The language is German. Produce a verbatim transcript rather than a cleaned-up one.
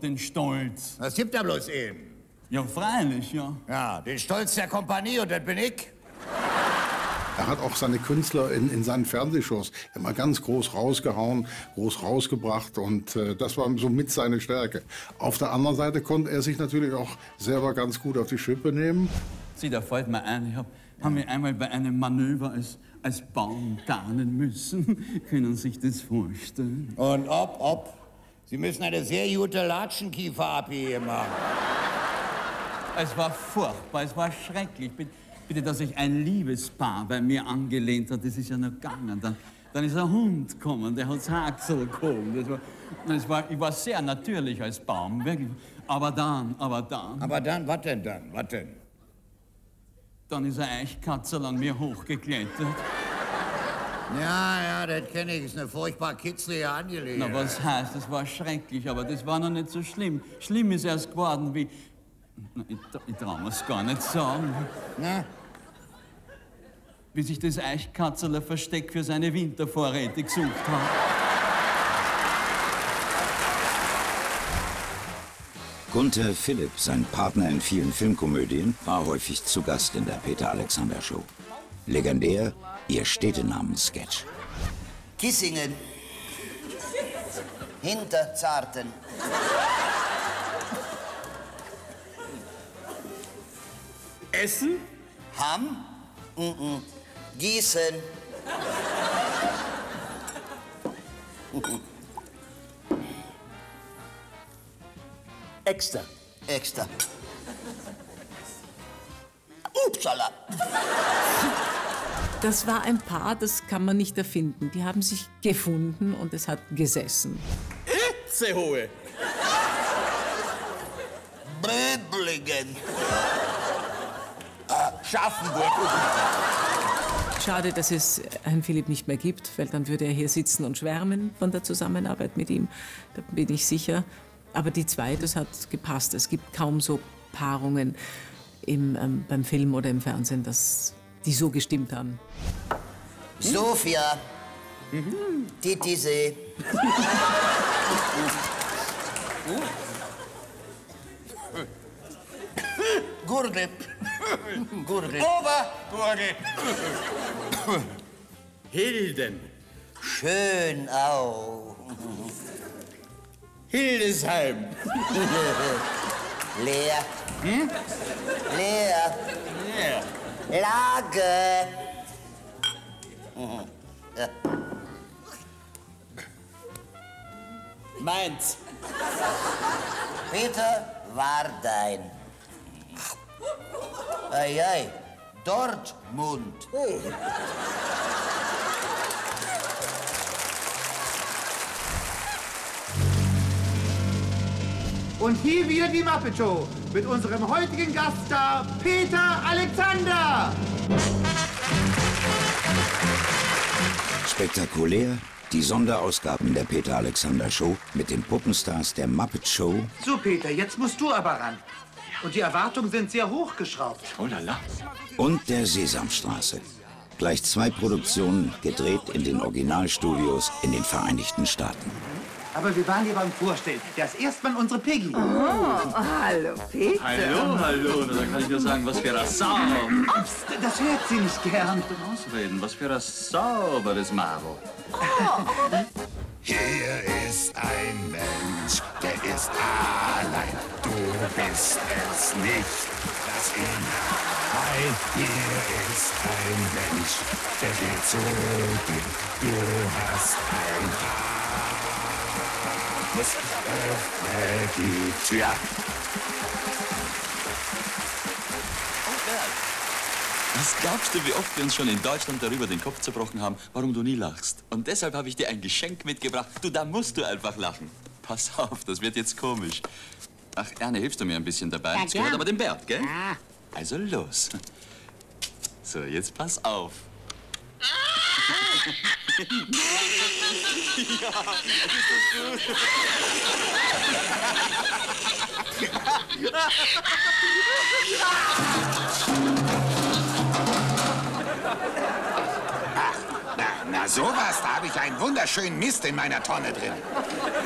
den Stolz. Das gibt er bloß eben. Ja, freilich, ja. Ja, den Stolz der Kompanie, und das bin ich. Er hat auch seine Künstler in, in seinen Fernsehshows immer ganz groß rausgehauen, groß rausgebracht, und äh, das war so mit seine Stärke. Auf der anderen Seite konnte er sich natürlich auch selber ganz gut auf die Schippe nehmen. Sieh, da fällt mir ein, ich habe hab mich einmal bei einem Manöver als, als Baum tarnen müssen. Können Sie sich das vorstellen? Und ob, ob. Sie müssen eine sehr gute Latschenkiefer abgeben haben. Es war furchtbar, es war schrecklich. Bitte, dass sich ein Liebespaar bei mir angelehnt hat, das ist ja noch gegangen. Dann, dann ist ein Hund gekommen, der hat das Haxel gekommen. Das war, das war, ich war sehr natürlich als Baum, wirklich. Aber dann, aber dann... Aber dann, was denn dann, was denn? Dann ist ein Eichkatzel an mir hochgeklettert. Ja, ja, das kenne ich, ist eine furchtbar kitzlige Angelegenheit. Na, was heißt, das war schrecklich, aber das war noch nicht so schlimm. Schlimm ist erst geworden, wie... Ich, ich trau mir's gar nicht sagen. Na? Wie sich das Eichkatzel ein Versteck für seine Wintervorräte gesucht hat. Gunther Philipp, sein Partner in vielen Filmkomödien, war häufig zu Gast in der Peter-Alexander-Show. Legendär ihr Städtenamen-Sketch. Kissingen. Hinterzarten. Essen? Hamm? Mm -mm. Gießen. Extra. Extra. Upsala. Das war ein Paar, das kann man nicht erfinden. Die haben sich gefunden und es hat gesessen. Itzehoe. Böblingen. Schaffenburg. Schade, dass es Herrn Philipp nicht mehr gibt, weil dann würde er hier sitzen und schwärmen von der Zusammenarbeit mit ihm. Da bin ich sicher. Aber die zwei, das hat gepasst. Es gibt kaum so Paarungen im, ähm, beim Film oder im Fernsehen, dass die so gestimmt haben. Sofia. Mhm. Titisee. Gurgel. Gurgel. Obergurgel. Hilden. Schönau. Hildesheim. Leer. Hm? Leer. Ja. Lage. Ja. Mainz. Peter Wardein. Ei, ei. Dortmund. Und hier wieder die Muppet Show mit unserem heutigen Gaststar Peter Alexander. Spektakulär die Sonderausgaben der Peter-Alexander-Show mit den Puppenstars der Muppet Show. So, Peter, jetzt musst du aber ran. Und die Erwartungen sind sehr hochgeschraubt. Oh la la. Und der Sesamstraße. Gleich zwei Produktionen, gedreht in den Originalstudios in den Vereinigten Staaten. Aber wir waren hier beim Vorstellen. Das ist erstmal unsere Peggy. Oh, hallo, Peter. Hallo, hallo. Da kann ich nur sagen, was für eine Sau. Psst, das hört sie nicht gern. Ausreden, was für ein sauberes Maro. Hier ist ein Mensch, der ist allein. Du bist es nicht, lass ihn rein. Hier ist ein Mensch, der geht zu dir. Du hast ein Haus, öffne die Tür. Was glaubst du, wie oft wir uns schon in Deutschland darüber den Kopf zerbrochen haben, warum du nie lachst? Und deshalb habe ich dir ein Geschenk mitgebracht. Du, da musst du einfach lachen. Pass auf, das wird jetzt komisch. Ach, Erne, hilfst du mir ein bisschen dabei? Ja, das gehört klar. aber dem Bert, gell? Ja. Also los. So, jetzt pass auf. Ja, ist das gut? Ach, na, na sowas, da habe ich einen wunderschönen Mist in meiner Tonne drin.